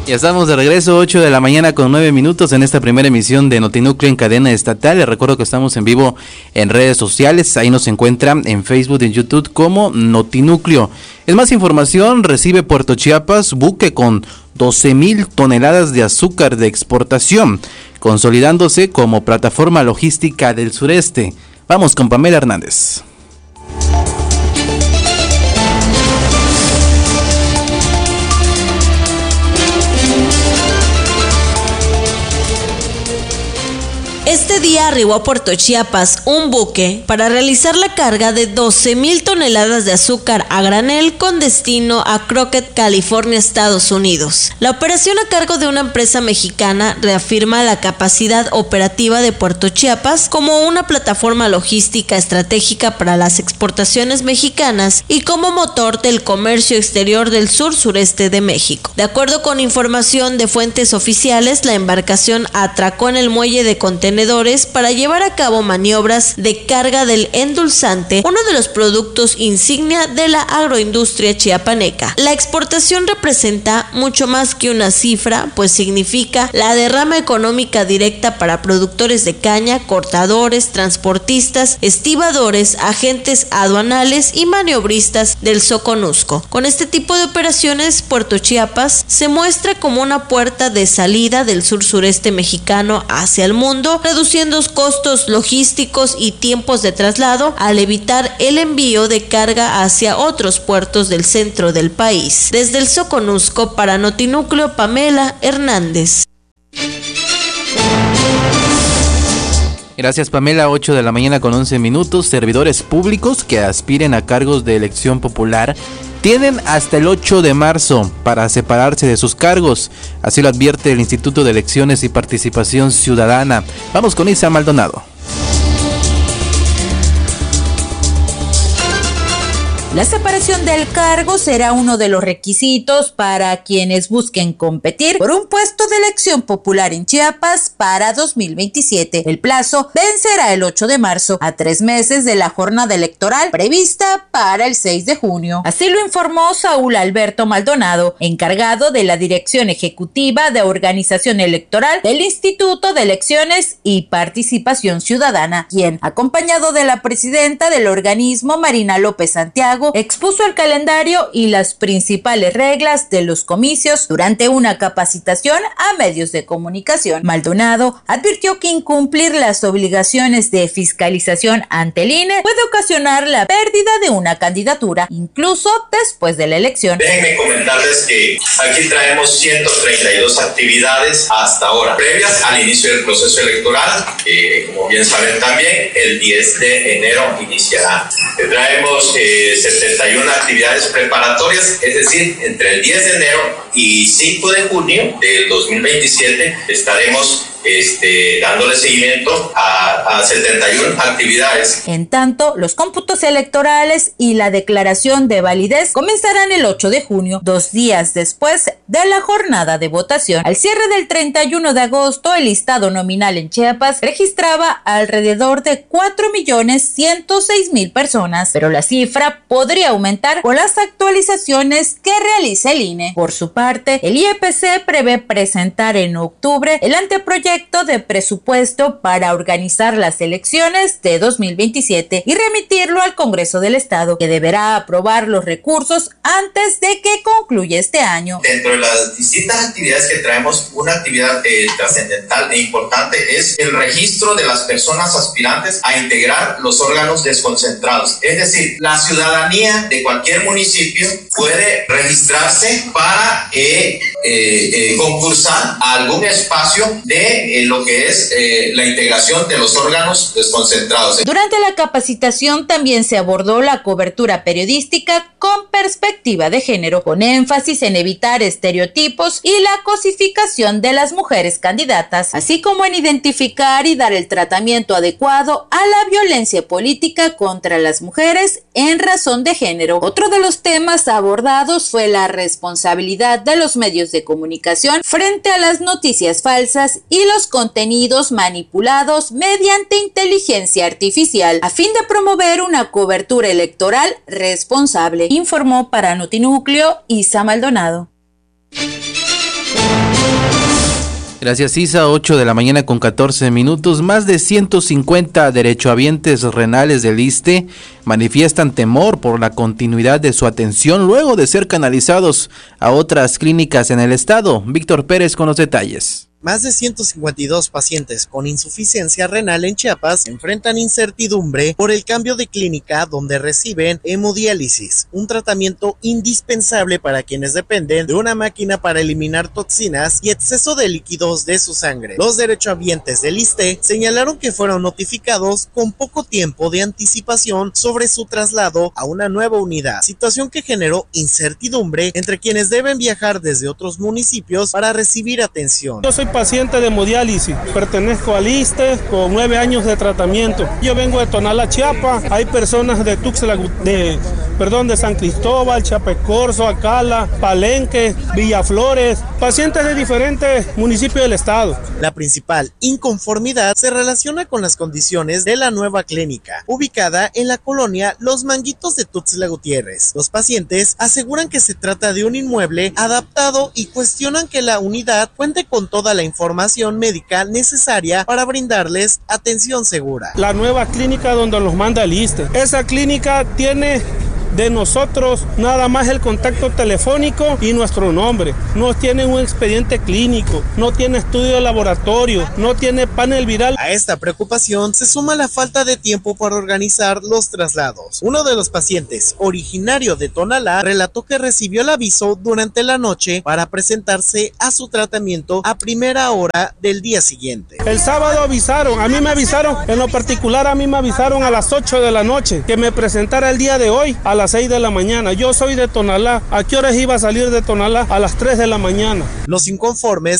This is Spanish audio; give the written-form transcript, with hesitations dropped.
Ya estamos de regreso, 8 de la mañana con 9 minutos en esta primera emisión de Notinúcleo en cadena estatal. Les recuerdo que estamos en vivo en redes sociales, ahí nos encuentran en Facebook y en YouTube como Notinúcleo. Es más información, recibe Puerto Chiapas buque con 12,000 toneladas de azúcar de exportación, consolidándose como plataforma logística del sureste. Vamos con Pamela Hernández. Este día arribó a Puerto Chiapas un buque para realizar la carga de 12,000 toneladas de azúcar a granel con destino a Crockett, California, Estados Unidos. La operación a cargo de una empresa mexicana reafirma la capacidad operativa de Puerto Chiapas como una plataforma logística estratégica para las exportaciones mexicanas y como motor del comercio exterior del sur-sureste de México. De acuerdo con información de fuentes oficiales, la embarcación atracó en el muelle de contenedores para llevar a cabo maniobras de carga del endulzante, uno de los productos insignia de la agroindustria chiapaneca. La exportación representa mucho más que una cifra, pues significa la derrama económica directa para productores de caña, cortadores, transportistas, estibadores, agentes aduanales y maniobristas del Soconusco. Con este tipo de operaciones, Puerto Chiapas se muestra como una puerta de salida del sur-sureste mexicano hacia el mundo, reduciendo costos logísticos y tiempos de traslado al evitar el envío de carga hacia otros puertos del centro del país. Desde el Soconusco para Notinúcleo, Pamela Hernández. Gracias, Pamela. 8 de la mañana con 11 minutos. Servidores públicos que aspiren a cargos de elección popular tienen hasta el 8 de marzo para separarse de sus cargos. Así lo advierte el Instituto de Elecciones y Participación Ciudadana. Vamos con Isa Maldonado. La separación del cargo será uno de los requisitos para quienes busquen competir por un puesto de elección popular en Chiapas para 2027. El plazo vencerá el 8 de marzo, a 3 meses de la jornada electoral prevista para el 6 de junio. Así lo informó Saúl Alberto Maldonado, encargado de la Dirección Ejecutiva de Organización Electoral del Instituto de Elecciones y Participación Ciudadana, quien, acompañado de la presidenta del organismo, Marina López Santiago, expuso el calendario y las principales reglas de los comicios durante una capacitación a medios de comunicación. Maldonado advirtió que incumplir las obligaciones de fiscalización ante el INE puede ocasionar la pérdida de una candidatura, incluso después de la elección. Déjenme comentarles que aquí traemos 132 actividades hasta ahora, previas al inicio del proceso electoral. Como bien saben también, el 10 de enero iniciará. Traemos 71 actividades preparatorias, es decir, entre el 10 de enero y 5 de junio del 2027 estaremos dándole seguimiento a 71 actividades. En tanto, los cómputos electorales y la declaración de validez comenzarán el 8 de junio, 2 días después de la jornada de votación. Al cierre del 31 de agosto, el listado nominal en Chiapas registraba alrededor de 4,106,000 personas, pero la cifra podría aumentar con las actualizaciones que realiza el INE. Por su parte, el IEPC prevé presentar en octubre el anteproyecto de presupuesto para organizar las elecciones de 2027 y remitirlo al Congreso del Estado, que deberá aprobar los recursos antes de que concluya este año. Dentro de las distintas actividades que traemos, una actividad trascendental e importante es el registro de las personas aspirantes a integrar los órganos desconcentrados. Es decir, la ciudadanía de cualquier municipio puede registrarse para concursar a algún espacio de lo que es la integración de los órganos desconcentrados. Durante la capacitación también se abordó la cobertura periodística con perspectiva de género, con énfasis en evitar estereotipos y la cosificación de las mujeres candidatas, así como en identificar y dar el tratamiento adecuado a la violencia política contra las mujeres en razón de género. Otro de los temas abordados fue la responsabilidad de los medios de comunicación frente a las noticias falsas y los contenidos manipulados mediante inteligencia artificial, a fin de promover una cobertura electoral responsable, informó para Notinúcleo Isa Maldonado. Gracias, Isa. 8 de la mañana con 14 minutos. Más de 150 derechohabientes renales del ISSSTE manifiestan temor por la continuidad de su atención luego de ser canalizados a otras clínicas en el estado. Víctor Pérez con los detalles. Más de 152 pacientes con insuficiencia renal en Chiapas enfrentan incertidumbre por el cambio de clínica donde reciben hemodiálisis, un tratamiento indispensable para quienes dependen de una máquina para eliminar toxinas y exceso de líquidos de su sangre. Los derechohabientes del ISSSTE señalaron que fueron notificados con poco tiempo de anticipación sobre su traslado a una nueva unidad, situación que generó incertidumbre entre quienes deben viajar desde otros municipios para recibir atención. Yo soy paciente de hemodiálisis, pertenezco al ISSSTE con 9 años de tratamiento. Yo vengo de Tonalá, Chiapas. Hay personas de de San Cristóbal, Chiapecorzo, Acala, Palenque, Villaflores, pacientes de diferentes municipios del estado. La principal inconformidad se relaciona con las condiciones de la nueva clínica, ubicada en la colonia Los Manguitos de Tuxtla Gutiérrez. Los pacientes aseguran que se trata de un inmueble adaptado y cuestionan que la unidad cuente con toda la información médica necesaria para brindarles atención segura. La nueva clínica donde los manda el ISSSTE. Esa clínica tiene de nosotros nada más el contacto telefónico y nuestro nombre. No tiene un expediente clínico, no tiene estudio de laboratorio, no tiene panel viral. A esta preocupación se suma la falta de tiempo para organizar los traslados. Uno de los pacientes, originario de Tonalá, relató que recibió el aviso durante la noche para presentarse a su tratamiento a primera hora del día siguiente. El sábado avisaron, a mí me avisaron, en lo particular a mí me avisaron a las 8 de la noche que me presentara el día de hoy a las 6 de la mañana. Yo soy de Tonalá. ¿A qué horas iba a salir de Tonalá? A las 3 de la mañana. Los inconformes